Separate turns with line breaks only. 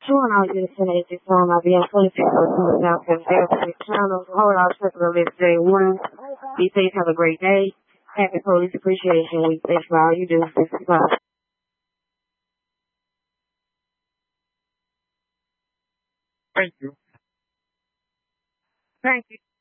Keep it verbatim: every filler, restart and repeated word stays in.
Soon I'll get a eighty form. I'll be in twenty people now for the channel. Hold on, second of this day one. Be safe, have a great day. Happy Police Appreciation Week. Thanks for all you do. Bye.
Thank you. Thank you.